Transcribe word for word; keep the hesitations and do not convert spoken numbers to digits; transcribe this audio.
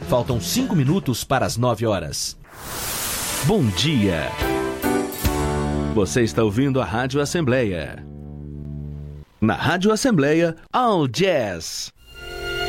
Faltam cinco minutos para as nove horas. Bom dia. Você está ouvindo a Rádio Assembleia. Na Rádio Assembleia, All Jazz.